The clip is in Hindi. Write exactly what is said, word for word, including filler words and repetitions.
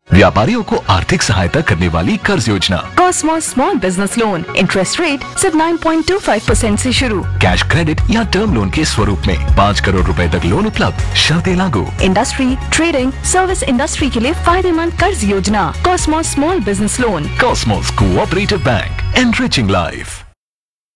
व्यापारियों को आर्थिक सहायता करने वाली कर्ज योजना Cosmos small business loan interest rate सिर्फ नौ पॉइंट दो पाँच परसेंट से शुरू। कैश क्रेडिट या टर्म लोन के स्वरूप में पाँच करोड़ रुपए तक लोन उपलब्ध, शर्तें लागू। इंडस्ट्री, ट्रेडिंग, सर्विस इंडस्ट्री के लिए फायदेमंद कर्ज योजना Cosmos small business loan. Cosmos cooperative bank, enriching life.